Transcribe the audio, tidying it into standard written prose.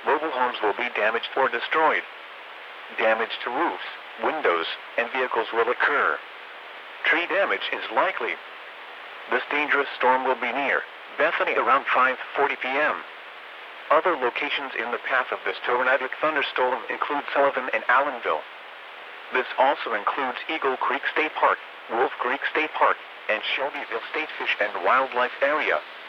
Mobile homes will be damaged or destroyed. Damage to roofs, windows, and vehicles will occur. Tree damage is likely. This dangerous storm will be near Bethany around 5:40 p.m. Other locations in the path of this tornadic thunderstorm include Sullivan and Allenville. This also includes Eagle Creek State Park, Wolf Creek State Park, and Shelbyville State Fish and Wildlife Area.